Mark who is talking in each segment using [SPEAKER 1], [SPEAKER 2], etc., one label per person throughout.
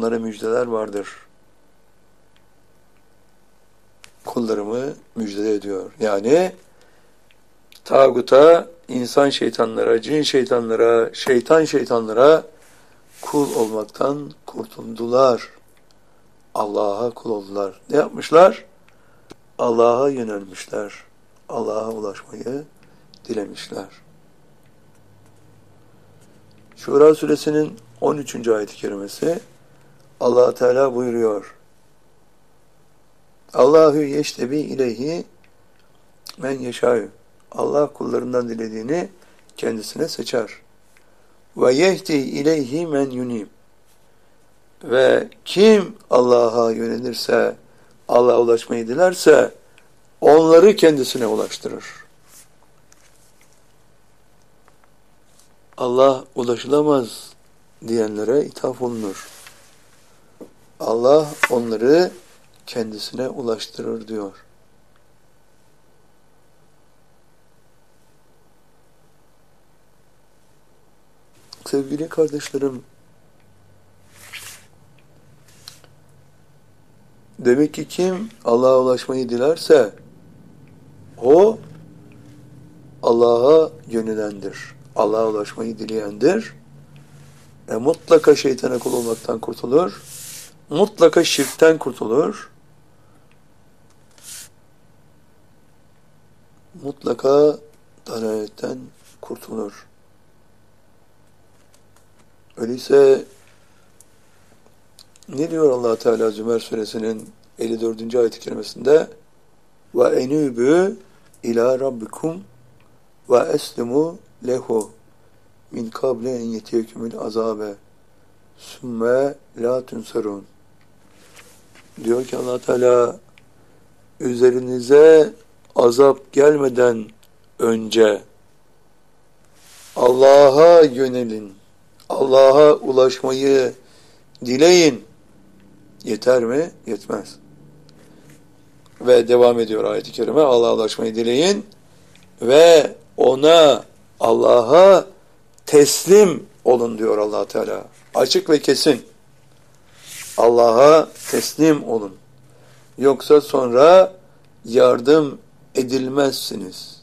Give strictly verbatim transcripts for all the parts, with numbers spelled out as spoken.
[SPEAKER 1] onlara müjdeler vardır. Kullarımı müjde ediyor. Yani tağuta, insan şeytanlara, cin şeytanlara, şeytan şeytanlara kul olmaktan kurtuldular. Allah'a kul oldular. Ne yapmışlar? Allah'a yönelmişler. Allah'a ulaşmayı dilemişler. Şura suresinin on üçüncü ayet-i kerimesi Allah Teala buyuruyor. Allahu yeştebi ileyhi men yeşâ'ü. Allah kullarından dilediğini kendisine seçer. Ve yehdi ileyhi men yunib. Ve kim Allah'a yönelirse, Allah'a ulaşmayı dilerse onları kendisine ulaştırır. Allah ulaşılamaz diyenlere ithaf olunur. Allah onları kendisine ulaştırır diyor. Sevgili kardeşlerim, demek ki kim Allah'a ulaşmayı dilerse o Allah'a yönelendir. Allah'a ulaşmayı dileyendir. E, mutlaka şeytana kul olmaktan kurtulur. Mutlaka şirkten kurtulur. Mutlaka dalaletten kurtulur. Öyleyse ne diyor Allah Teala Zümer suresinin elli dördüncü ayet-i kerimesinde? Ve enûbü ilâ rabbikum ve eslimu lehu min kable en yetiyekümül azabe sümme la tunsarun. Diyor ki Allah Teala, üzerinize azap gelmeden önce Allah'a yönelin. Allah'a ulaşmayı dileyin. Yeter mi? Yetmez. Ve devam ediyor ayet-i kerime. Allah'a ulaşmayı dileyin ve ona, Allah'a teslim olun diyor Allah Teala. Açık ve kesin. Allah'a teslim olun. Yoksa sonra yardım edilmezsiniz.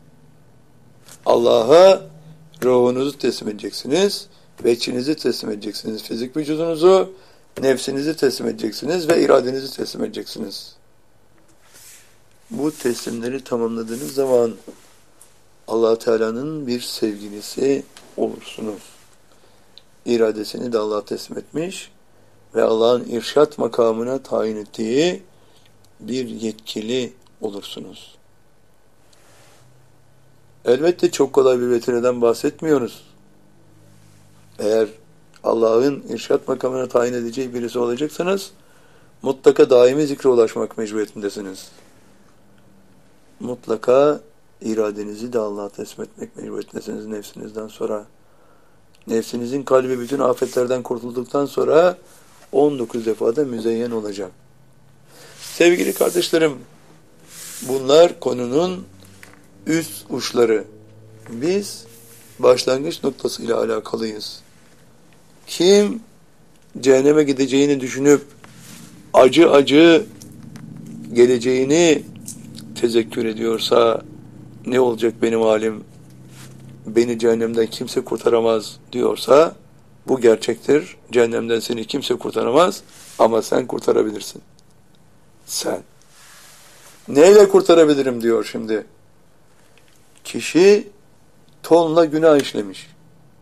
[SPEAKER 1] Allah'a ruhunuzu teslim edeceksiniz, veçinizi teslim edeceksiniz, fizik vücudunuzu, nefsinizi teslim edeceksiniz ve iradenizi teslim edeceksiniz. Bu teslimleri tamamladığınız zaman Allah Teala'nın bir sevgilisi olursunuz. İradesini de Allah'a teslim etmiş ve Allah'ın irşat makamına tayin ettiği bir yetkili olursunuz. Elbette çok kolay bir vetireden bahsetmiyoruz. Eğer Allah'ın irşat makamına tayin edeceği birisi olacaksanız mutlaka daimi zikre ulaşmak mecburiyetindesiniz. Mutlaka iradenizi de Allah'a teslim etmek mecburiyetindesiniz nefsinizden sonra. Nefsinizin kalbi bütün afetlerden kurtulduktan sonra on dokuz defada müzeyyen olacak. Sevgili kardeşlerim, bunlar konunun üst uçları. Biz başlangıç noktasıyla alakalıyız. Kim cehenneme gideceğini düşünüp acı acı geleceğini tezekkür ediyorsa, ne olacak benim halim, beni cehennemden kimse kurtaramaz diyorsa, bu gerçektir. Cehennemden seni kimse kurtaramaz ama sen kurtarabilirsin. Sen. Neyle kurtarabilirim diyor şimdi. Kişi tonla günah işlemiş.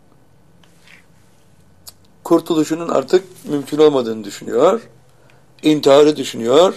[SPEAKER 1] Kurtuluşunun artık mümkün olmadığını düşünüyor. İntiharı düşünüyor.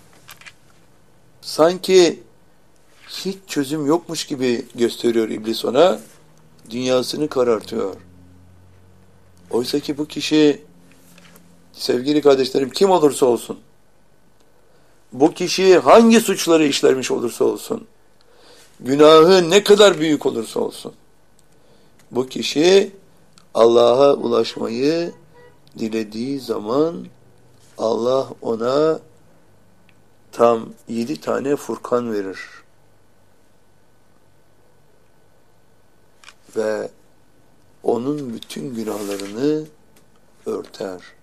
[SPEAKER 1] Sanki hiç çözüm yokmuş gibi gösteriyor iblis ona. Dünyasını karartıyor. Oysa ki bu kişi, sevgili kardeşlerim, kim olursa olsun, bu kişi hangi suçları işlemiş olursa olsun, günahı ne kadar büyük olursa olsun, bu kişi Allah'a ulaşmayı dilediği zaman Allah ona tam yedi tane Furkan verir. Ve onun bütün günahlarını örter.